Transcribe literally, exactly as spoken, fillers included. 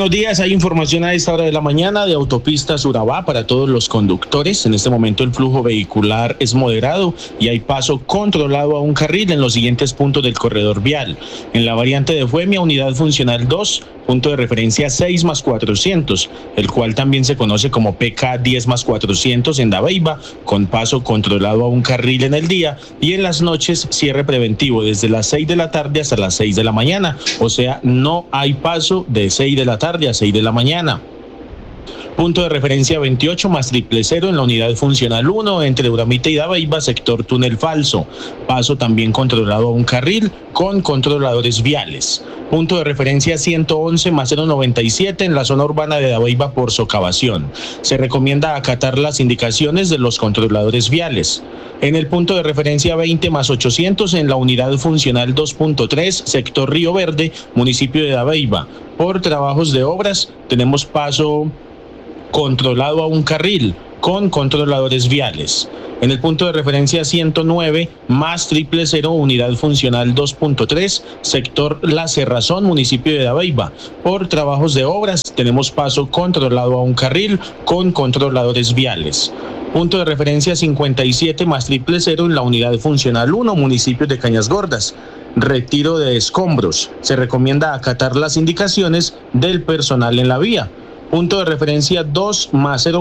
buenos días. Hay información a esta hora de la mañana de Autopistas Urabá para todos los conductores. En este momento el flujo vehicular es moderado y hay paso controlado a un carril en los siguientes puntos del corredor vial. En la variante de Fuemia, unidad funcional dos, punto de referencia seis más cuatrocientos, el cual también se conoce como P K diez más cuatrocientos en Dabeiba, con paso controlado a un carril en el día, y en las noches cierre preventivo desde las seis de la tarde hasta las seis de la mañana, o sea, no hay paso de seis de la tarde a seis de la mañana. Punto de referencia veintiocho más triple cero en la unidad funcional uno entre Uramita y Dabeiba, sector túnel falso. Paso también controlado a un carril con controladores viales. Punto de referencia ciento once más cero noventa y siete en la zona urbana de Dabeiba por socavación. Se recomienda acatar las indicaciones de los controladores viales. En el punto de referencia veinte más ochocientos en la unidad funcional dos punto tres, sector Río Verde, municipio de Dabeiba. Por trabajos de obras tenemos paso controlado a un carril con controladores viales. En el punto de referencia ciento nueve más triple cero unidad funcional dos punto tres, sector La Cerrazón, municipio de Dabeiba. Por trabajos de obras tenemos paso controlado a un carril con controladores viales. Punto de referencia cincuenta y siete más triple cero en la unidad funcional uno, municipio de Cañas Gordas. Retiro de escombros. Se recomienda acatar las indicaciones del personal en la vía. Punto de referencia dos más cero